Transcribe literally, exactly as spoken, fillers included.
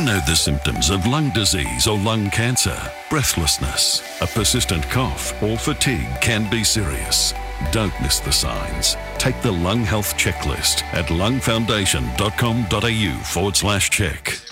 know the symptoms of lung disease or lung cancer? Breathlessness, a persistent cough, or fatigue can be serious. Don't miss the signs. Take the Lung Health Checklist at lungfoundation.com.au forward slash check.